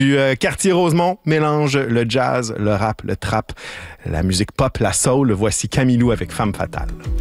Du quartier Rosemont mélange le jazz, le rap, le trap, la musique pop, la soul. Voici Camilou avec Femme fatale.